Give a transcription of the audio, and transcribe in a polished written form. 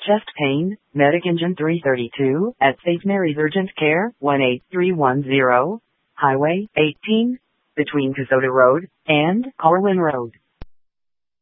Chest pain, Medic Engine 332, at St. Mary's Urgent Care, 18310, Highway 18, between Kasota Road and Corwin Road.